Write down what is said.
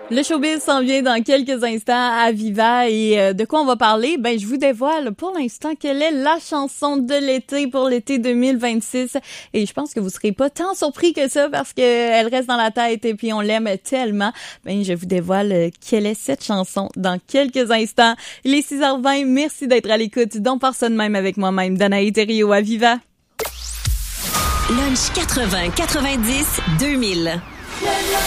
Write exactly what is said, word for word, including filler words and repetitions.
Le showbiz s'en vient dans quelques instants à Viva et euh, de quoi on va parler? Ben, je vous dévoile pour l'instant quelle est la chanson de l'été pour l'été deux mille vingt-six et je pense que vous serez pas tant surpris que ça parce que elle reste dans la tête et puis on l'aime tellement. Ben, je vous dévoile euh, quelle est cette chanson dans quelques instants. Il est six heures vingt, merci d'être à l'écoute d'On part ça de même avec moi-même, Danaï Thériault à Viva. Lunch quatre-vingts quatre-vingt-dix deux mille.